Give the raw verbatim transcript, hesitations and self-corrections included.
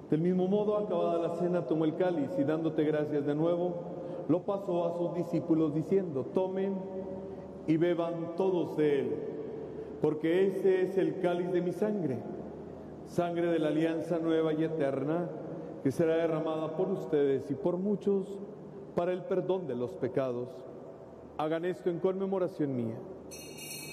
Del mismo modo, acabada la cena, tomó el cáliz y dándote gracias de nuevo, lo pasó a sus discípulos diciendo: tomen y beban todos de él, porque ese es el cáliz de mi sangre, sangre de la alianza nueva y eterna, que será derramada por ustedes y por muchos para el perdón de los pecados. Hagan esto en conmemoración mía.